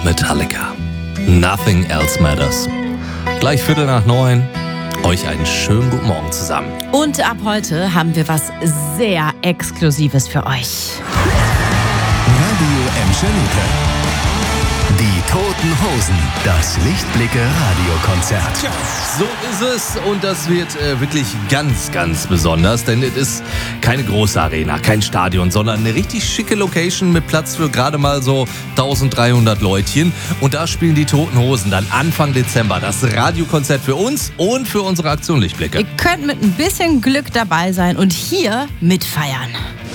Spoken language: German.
Metallica. Nothing else matters. Gleich 8:45. Euch einen schönen guten Morgen zusammen. Und ab heute haben wir was sehr Exklusives für euch. Radio Emschenuke. Die Toten Hosen, das Lichtblicke-Radiokonzert. Tja, so ist es und das wird wirklich ganz, ganz besonders, denn es ist keine große Arena, kein Stadion, sondern eine richtig schicke Location mit Platz für gerade mal so 1300 Leutchen und da spielen die Toten Hosen dann Anfang Dezember das Radiokonzert für uns und für unsere Aktion Lichtblicke. Ihr könnt mit ein bisschen Glück dabei sein und hier mitfeiern.